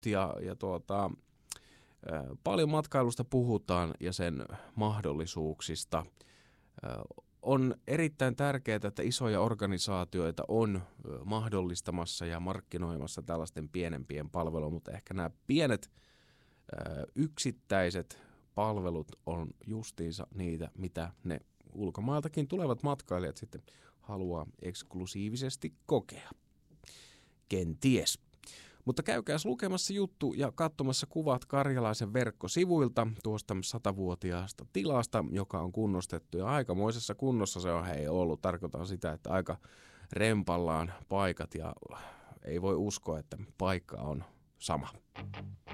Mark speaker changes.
Speaker 1: paljon matkailusta puhutaan ja sen mahdollisuuksista. On erittäin tärkeää, että isoja organisaatioita on mahdollistamassa ja markkinoimassa tällaisten pienempien palveluja, mutta ehkä nämä pienet yksittäiset palvelut on justiinsa niitä, mitä ne ulkomailtakin tulevat matkailijat sitten haluaa eksklusiivisesti kokea. Kenties. Mutta käykääs lukemassa juttu ja katsomassa kuvat Karjalaisen verkkosivuilta tuosta 100-vuotiaasta tilasta, joka on kunnostettu. Ja aikamoisessa kunnossa se on ollut. Tarkoitan sitä, että aika rempallaan paikat ja ei voi uskoa, että paikka on sama.